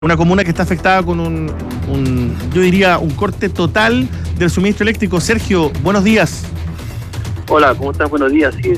Una comuna que está afectada con yo diría, un corte total del suministro eléctrico. Sergio, buenos días. Hola, ¿cómo estás? Buenos días. Sí,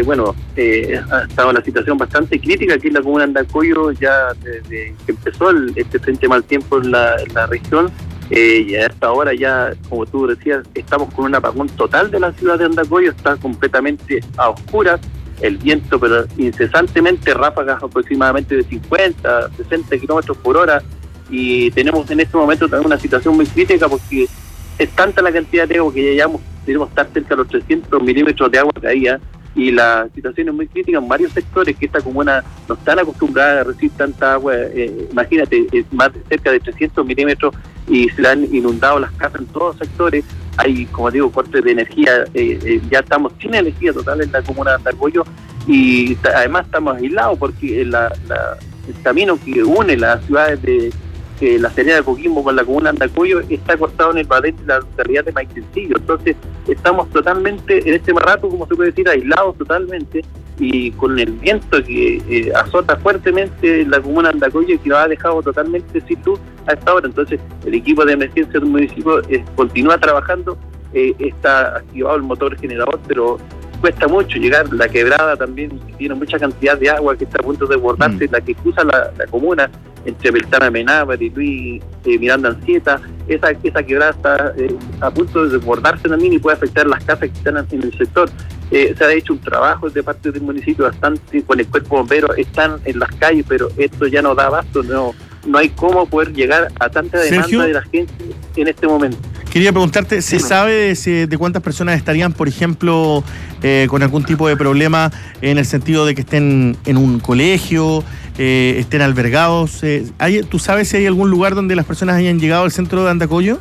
ha estado una situación bastante crítica aquí en la comuna de Andacollo, ya desde que empezó este frente mal tiempo en la región, y hasta ahora ya, como tú decías, estamos con un apagón total de la ciudad de Andacollo, está completamente a oscuras, el viento, pero incesantemente, ráfagas aproximadamente de 50, 60 kilómetros por hora, y tenemos en este momento también una situación muy crítica porque es tanta la cantidad de agua que ya debemos estar cerca de los 300 milímetros de agua caída, y la situación es muy crítica en varios sectores que esta comuna no están acostumbradas a recibir tanta agua. Imagínate, más de cerca de 300 milímetros y se le han inundado las casas en todos los sectores. Hay, como digo, cortes de energía, ya estamos sin energía total en la comuna de Andacollo, y además estamos aislados porque el camino que une las ciudades de la Serena de Coquimbo con la comuna de Andacollo está cortado en el Badén de la localidad de Maitencillo. Entonces estamos totalmente, en este rato, como se puede decir, aislados totalmente, y con el viento que azota fuertemente la comuna de Andacollo, que nos ha dejado totalmente sin luz a esta hora. Entonces el equipo de emergencia del municipio continúa trabajando, está activado el motor generador, pero cuesta mucho llegar. La quebrada también tiene mucha cantidad de agua que está a punto de desbordarse, la que cruza la comuna entre Beltrán Amená, Luis, Miranda Ancieta. Esa quebrada está a punto de desbordarse también y puede afectar las casas que están en el sector. Se ha hecho un trabajo de parte del municipio bastante con el cuerpo bombero, están en las calles, pero esto ya no da abasto, no hay cómo poder llegar a tanta demanda, Sergio, de la gente en este momento. Quería preguntarte, ¿se sabe de cuántas personas estarían, por ejemplo, con algún tipo de problema en el sentido de que estén en un colegio, estén albergados? ¿Tú sabes si hay algún lugar donde las personas hayan llegado al centro de Andacollo?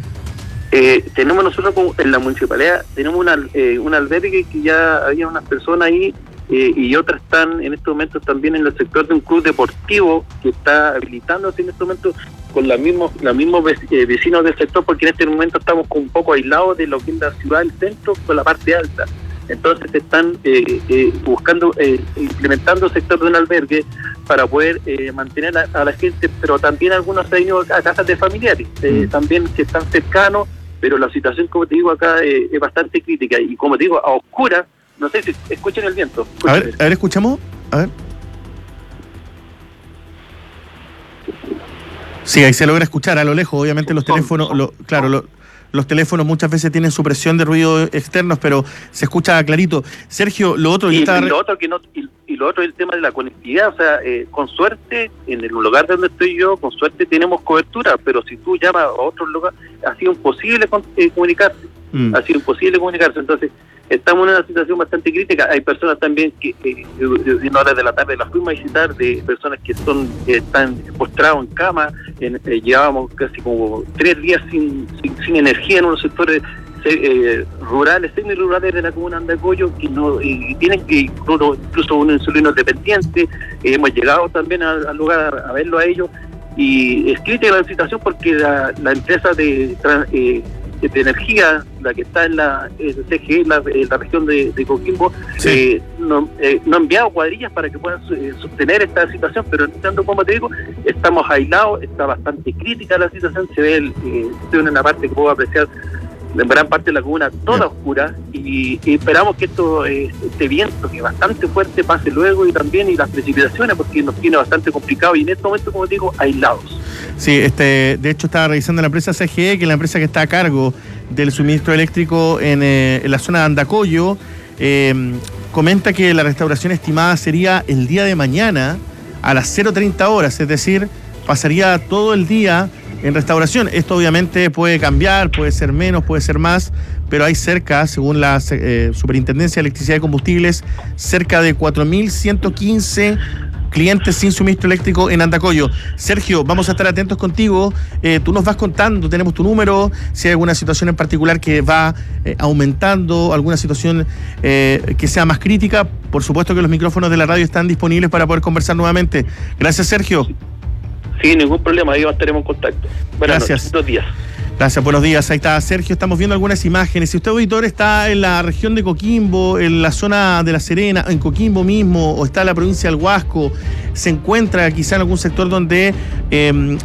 Tenemos nosotros en la municipalidad, tenemos un albergue que ya había unas personas ahí, y otras están en estos momentos también en el sector de un club deportivo que está habilitándose en estos momentos con los mismos vecinos del sector, porque en este momento estamos un poco aislados de lo que es la ciudad del centro con la parte alta. Entonces están buscando, implementando sector de un albergue para poder mantener a la gente, pero también algunos han ido a casas de familiares, también que están cercanos, pero la situación, como te digo, acá es bastante crítica, y como te digo, a oscuras. No sé si escuchan el viento. A ver, escuchamos. A ver. Sí, ahí se logra escuchar a lo lejos. Obviamente los teléfonos, los teléfonos muchas veces tienen supresión de ruido externos, pero se escucha clarito. Sergio, lo otro... Y lo otro es el tema de la conectividad. O sea, con suerte, en el lugar donde estoy yo, con suerte tenemos cobertura, pero si tú llamas a otro lugar, ha sido imposible comunicarse. Ha sido imposible comunicarse. Entonces, estamos en una situación bastante crítica. Hay personas también que en horas de la tarde las fuimos a visitar, de personas que están postrados en cama. Llevábamos casi como 3 días sin energía en unos sectores rurales, semirurales de la comuna de Andacollo, que tienen que incluso un insulino dependiente. Hemos llegado también al lugar a verlo a ellos, y es crítica la situación porque la empresa de energía, la que está en la CGE, en la región de Coquimbo, sí, no ha enviado cuadrillas para que puedan sostener esta situación, pero tanto como te digo, estamos aislados, está bastante crítica la situación. Se ve estoy en una parte que puedo apreciar en gran parte de la comuna toda oscura, y esperamos que este viento, que es bastante fuerte, pase luego, y las precipitaciones, porque nos tiene bastante complicado, y en este momento, como te digo, aislados. Sí, de hecho estaba revisando la empresa CGE, que es la empresa que está a cargo del suministro eléctrico en la zona de Andacollo. Comenta que la restauración estimada sería el día de mañana a las 0:30 horas, es decir, pasaría todo el día en restauración. Esto obviamente puede cambiar, puede ser menos, puede ser más, pero hay cerca, según la Superintendencia de Electricidad y Combustibles, cerca de 4.115 clientes sin suministro eléctrico en Andacollo. Sergio, vamos a estar atentos contigo. Tú nos vas contando, tenemos tu número, si hay alguna situación en particular que va aumentando, alguna situación que sea más crítica. Por supuesto que los micrófonos de la radio están disponibles para poder conversar nuevamente. Gracias, Sergio. Sí, ningún problema, ahí estaremos en contacto. Gracias. 2 días. Gracias, buenos días. Ahí está Sergio, estamos viendo algunas imágenes. Si usted, auditor, está en la región de Coquimbo, en la zona de La Serena, en Coquimbo mismo, o está en la provincia del Huasco, se encuentra quizá en algún sector donde